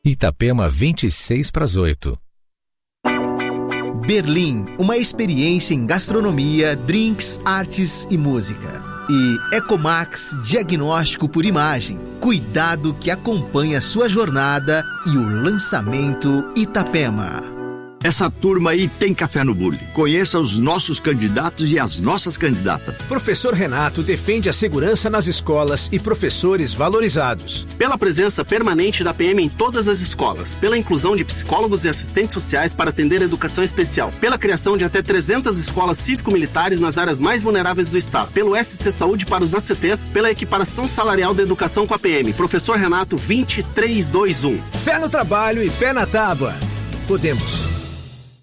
Itapema 7:26. Berlim, uma experiência em gastronomia, drinks, artes e música. E Ecomax Diagnóstico por Imagem. Cuidado que acompanha a sua jornada e o lançamento Itapema. Essa turma aí tem café no bule. Conheça os nossos candidatos e as nossas candidatas. Professor Renato defende a segurança nas escolas e professores valorizados. Pela presença permanente da PM em todas as escolas. Pela inclusão de psicólogos e assistentes sociais para atender a educação especial. Pela criação de até 300 escolas cívico-militares nas áreas mais vulneráveis do estado. Pelo SC Saúde para os ACTs. Pela equiparação salarial da educação com a PM. Professor Renato 2321. Fé no trabalho e pé na tábua. Podemos.